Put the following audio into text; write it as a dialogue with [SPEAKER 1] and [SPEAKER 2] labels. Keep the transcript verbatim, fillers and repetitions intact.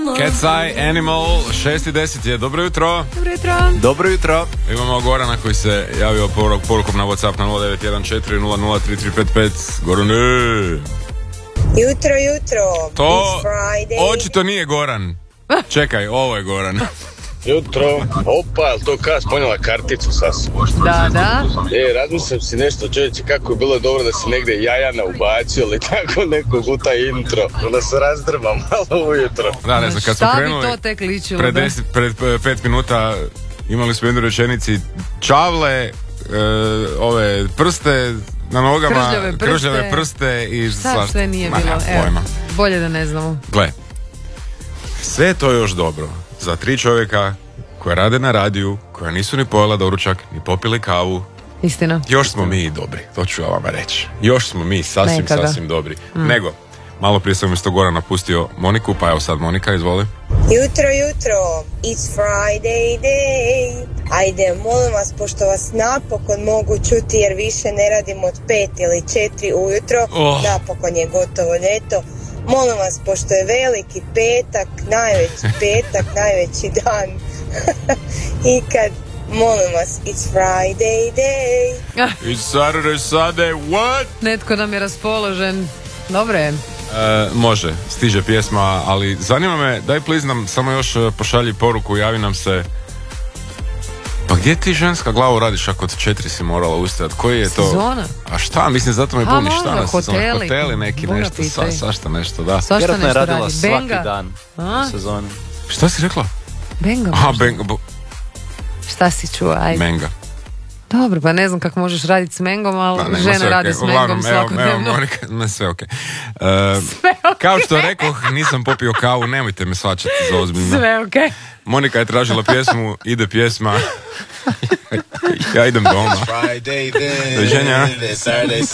[SPEAKER 1] Cat's Eye Animal, šest i deset je. Dobro jutro.
[SPEAKER 2] Dobro jutro.
[SPEAKER 3] Dobro jutro.
[SPEAKER 1] Imamo Gorana koji se javio poruk, porukom na WhatsApp na nula devet jedan četiri nula nula tri tri pet pet. Gorane.
[SPEAKER 4] Jutro, jutro.
[SPEAKER 1] To
[SPEAKER 4] It's Friday.
[SPEAKER 1] očito nije Goran. Čekaj, ovo je Goran.
[SPEAKER 5] Jutro, opa, jel to kada sponjela karticu sasvim?
[SPEAKER 2] Da, da.
[SPEAKER 5] E, razmislim si nešto, čovječe, kako je bilo dobro da si negdje jajana ubacio ili tako nekog u taj intro. Onda se razdrma malo ujutro.
[SPEAKER 1] Da, ne znam, kad smo
[SPEAKER 2] Šta bi
[SPEAKER 1] krenuli
[SPEAKER 2] to tek ličilo,
[SPEAKER 1] pred,
[SPEAKER 2] da?
[SPEAKER 1] deset, pred eh, pet minuta imali smo jednu rečenici čavle, eh, ove prste na nogama,
[SPEAKER 2] Kržljave prste.
[SPEAKER 1] kržljave prste i
[SPEAKER 2] Šta
[SPEAKER 1] svašta.
[SPEAKER 2] sve nije
[SPEAKER 1] Ma,
[SPEAKER 2] bilo,
[SPEAKER 1] nemam
[SPEAKER 2] evo,
[SPEAKER 1] pojma.
[SPEAKER 2] bolje da ne znamo.
[SPEAKER 1] Gle, sve je to još dobro za tri čovjeka koja rade na radiju, koja nisu ni pojela doručak, ni popili kavu.
[SPEAKER 2] Istina.
[SPEAKER 1] Još smo mi dobri, to ću ja vama reći. Još smo mi sasvim,
[SPEAKER 2] Nekada.
[SPEAKER 1] sasvim dobri. Mm. Nego, malo prije sam umjesto Gora napustio Moniku, pa evo sad Monika, izvoli.
[SPEAKER 4] Jutro, jutro. It's Friday day. Ajde, molim vas, pošto vas napokon mogu čuti jer više ne radim od pet ili četiri ujutro,
[SPEAKER 1] Oh.
[SPEAKER 4] napokon je gotovo ljeto. Molim vas, pošto je veliki petak, najveći petak, najveći dan ikad, molim vas, it's Friday day.
[SPEAKER 1] It's Saturday, Sunday, what?
[SPEAKER 2] Netko nam je raspoložen. Dobro je.
[SPEAKER 1] E, može, stiže pjesma, ali zanima me, daj please nam samo još e, pošalji poruku, javi nam se. Pa gdje ti ženska glavu radiš ako od četiri si morala ustajati? Koji je to?
[SPEAKER 2] Sezona.
[SPEAKER 1] A šta, mislim, zato me
[SPEAKER 2] Ha,
[SPEAKER 1] buni, šta
[SPEAKER 2] možda,
[SPEAKER 1] na sezona?
[SPEAKER 2] hoteli.
[SPEAKER 1] Hoteli neki,
[SPEAKER 2] Boga
[SPEAKER 1] nešto, sa,
[SPEAKER 2] pitaj.
[SPEAKER 1] svašta nešto, da.
[SPEAKER 2] Svašta
[SPEAKER 3] Vjerojatno je
[SPEAKER 2] nešto
[SPEAKER 3] radila
[SPEAKER 2] radi.
[SPEAKER 3] svaki
[SPEAKER 2] Benga.
[SPEAKER 3] dan
[SPEAKER 2] A?
[SPEAKER 3] u sezoni.
[SPEAKER 1] Šta si rekla?
[SPEAKER 2] Benga.
[SPEAKER 1] Aha,
[SPEAKER 2] možda.
[SPEAKER 1] benga, bo,
[SPEAKER 2] Šta si čuo, ajde.
[SPEAKER 1] menga.
[SPEAKER 2] Dobro, pa ne znam kako možeš raditi s mengom, ali
[SPEAKER 1] Da, nema,
[SPEAKER 2] žene
[SPEAKER 1] sve
[SPEAKER 2] rade
[SPEAKER 1] okej.
[SPEAKER 2] s mengom
[SPEAKER 1] Uglavnom, evo, evo,
[SPEAKER 2] svakodnevno.
[SPEAKER 1] Monika, ne, sve okej. E, Kao što rekoh, nisam popio kavu, nemojte me svačati za ozbiljno.
[SPEAKER 2] Sve okej.
[SPEAKER 1] Monika je tražila pjesmu, ide pjesma. Ja idem doma.
[SPEAKER 6] Friday then.
[SPEAKER 1] Doviđenja.
[SPEAKER 6] Saturday